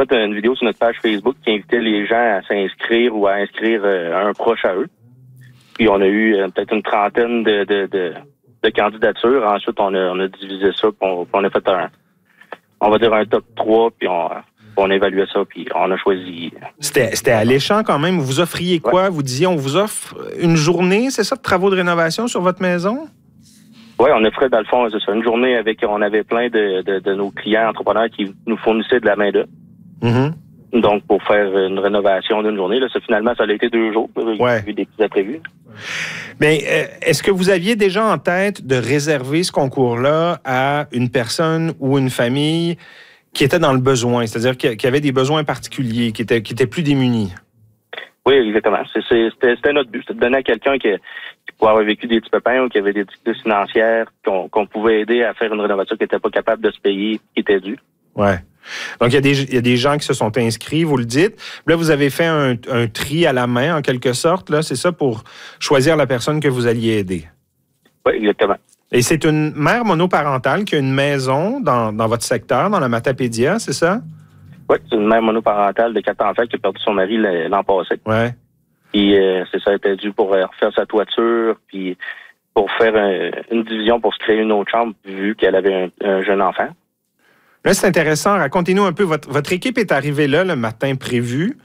fait une vidéo sur notre page Facebook qui invitait les gens à s'inscrire ou à inscrire un proche à eux. Puis on a eu peut-être une trentaine de candidatures. Ensuite, on a divisé ça, puis on a fait un top 3, puis on a évalué ça, puis on a choisi. C'était alléchant quand même. Vous offriez quoi? Ouais. Vous disiez, on vous offre une journée, c'est ça, de travaux de rénovation sur votre maison? Oui, on offrait, dans le fond, c'est ça, une journée on avait plein de nos clients entrepreneurs qui nous fournissaient de la main-d'œuvre. Mm-hmm. Donc, pour faire une rénovation d'une journée, là, finalement, ça a été 2 jours. Il y a eu des petits imprévus. Mais est-ce que vous aviez déjà en tête de réserver ce concours-là à une personne ou une famille qui était dans le besoin, c'est-à-dire qui avait des besoins particuliers, qui était plus démunis? Oui, exactement. C'était notre but. C'était de donner à quelqu'un qui pouvait avoir vécu des petits pépins ou qui avait des difficultés financières, qu'on pouvait aider à faire une rénovation qui n'était pas capable de se payer, qui était due. Oui. Donc, il y a des gens qui se sont inscrits, vous le dites. Là, vous avez fait un tri à la main, en quelque sorte, là, c'est ça, pour choisir la personne que vous alliez aider. Oui, exactement. Et c'est une mère monoparentale qui a une maison dans votre secteur, dans la Matapédia, c'est ça? Oui, c'est une mère monoparentale de 4 enfants qui a perdu son mari l'an passé. Oui. Puis, c'est ça, elle était due pour refaire sa toiture, puis pour faire une division, pour se créer une autre chambre, vu qu'elle avait un jeune enfant. Là, c'est intéressant. Racontez-nous un peu. Votre équipe est arrivée là le matin prévu.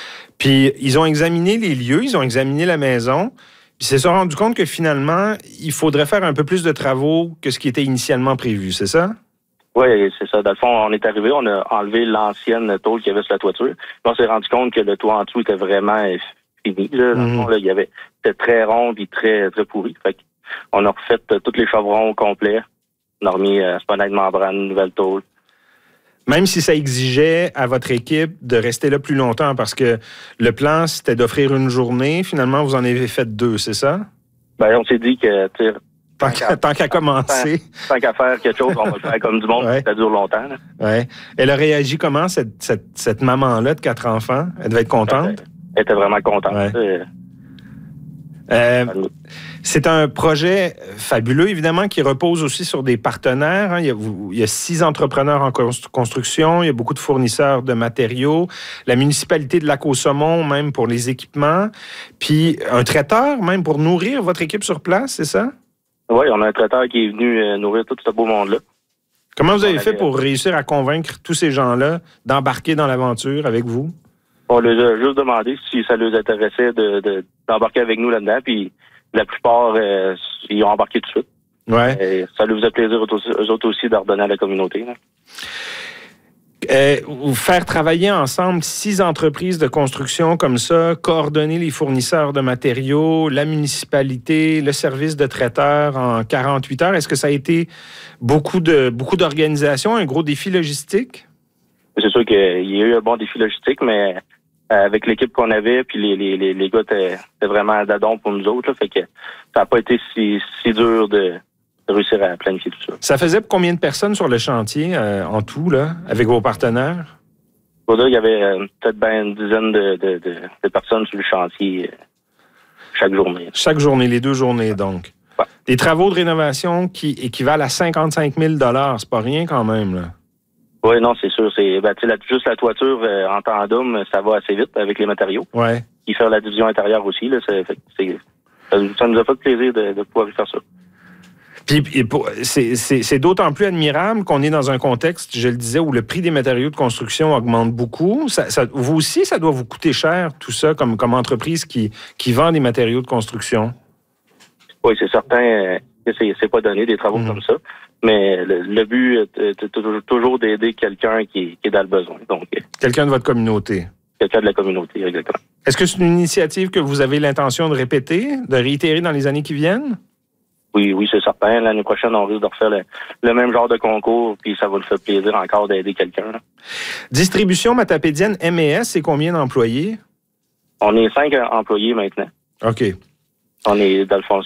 Puis, ils ont examiné les lieux, ils ont examiné la maison. Puis, ils se sont rendus compte que finalement, il faudrait faire un peu plus de travaux que ce qui était initialement prévu. C'est ça? Oui, c'est ça. Dans le fond, on est arrivé, on a enlevé l'ancienne tôle qu'il y avait sur la toiture. Puis, on s'est rendu compte que le toit en dessous était vraiment fini. Là. Dans le fond, là, c'était très rond et très, très pourri. Fait qu'on a refait tous les chevrons au complet. On a remis spanette de membrane, une nouvelle tôle. Même si ça exigeait à votre équipe de rester là plus longtemps, parce que le plan, c'était d'offrir une journée. Finalement, vous en avez fait 2, c'est ça? Ben, on s'est dit que, tant qu'à commencer. Tant qu'à faire quelque chose, on va le faire comme du monde, ça dure longtemps. Ouais. Elle a réagi comment, cette maman-là de 4 enfants? Elle devait être contente? Elle était vraiment contente. Ouais. C'est un projet fabuleux, évidemment, qui repose aussi sur des partenaires. Hein. Il y a 6 entrepreneurs en construction, il y a beaucoup de fournisseurs de matériaux, la municipalité de Lac-aux-Saumons, même pour les équipements, puis un traiteur, même pour nourrir votre équipe sur place, c'est ça? Oui, on a un traiteur qui est venu nourrir tout ce beau monde-là. Comment vous avez fait pour réussir à convaincre tous ces gens-là d'embarquer dans l'aventure avec vous? On leur a juste demandé si ça les intéressait d'embarquer avec nous là-dedans, puis la plupart, ils ont embarqué tout de suite. Ouais. Et ça leur faisait plaisir, eux autres aussi, de redonner à la communauté. Faire travailler ensemble 6 entreprises de construction comme ça, coordonner les fournisseurs de matériaux, la municipalité, le service de traiteur en 48 heures, est-ce que ça a été beaucoup d'organisation, un gros défi logistique? C'est sûr qu'il y a eu un bon défi logistique, mais avec l'équipe qu'on avait, puis les gars étaient vraiment d'adon pour nous autres, là, fait que ça n'a pas été si dur de réussir à planifier tout ça. Ça faisait combien de personnes sur le chantier en tout, là, avec vos partenaires? Il y avait peut-être une dizaine de personnes sur le chantier chaque journée. Chaque journée, les 2 journées, donc. Ouais. Des travaux de rénovation qui équivalent à 55 000 $, c'est pas rien quand même, là. Oui, non, c'est sûr. Juste la toiture en tandem, ça va assez vite avec les matériaux. Ouais. Puis faire la division intérieure aussi, là, ça nous a fait plaisir de pouvoir faire ça. Puis c'est d'autant plus admirable qu'on est dans un contexte, je le disais, où le prix des matériaux de construction augmente beaucoup. Vous aussi, ça doit vous coûter cher, tout ça, comme entreprise qui vend des matériaux de construction. Oui, c'est certain que c'est pas donné, des travaux comme ça. Mais le but est toujours d'aider quelqu'un qui est dans le besoin. Donc, quelqu'un de votre communauté. Quelqu'un de la communauté, exactement. Est-ce que c'est une initiative que vous avez l'intention de répéter, de réitérer dans les années qui viennent? Oui, c'est certain. L'année prochaine, on risque de refaire le même genre de concours, puis ça va nous faire plaisir encore d'aider quelqu'un. Là. Distribution matapédienne MES, c'est combien d'employés? On est 5 employés maintenant. OK. On est, dans le fond, c'est ça.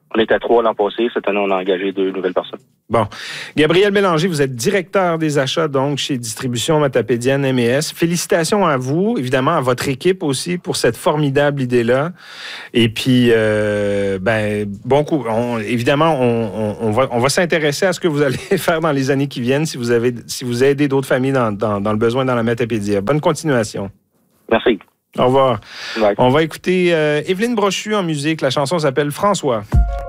On était 3 l'an passé. Cette année, on a engagé 2 nouvelles personnes. Bon. Gabriel Bélanger, vous êtes directeur des achats, donc, chez Distribution Matapédienne MES. Félicitations à vous, évidemment, à votre équipe aussi pour cette formidable idée-là. Et puis, bon coup. Évidemment, on va s'intéresser à ce que vous allez faire dans les années qui viennent si vous aidez d'autres familles dans le besoin dans la Matapédia. Bonne continuation. Merci. Au revoir. Bye. On va écouter Évelyne Brochu en musique. La chanson s'appelle François.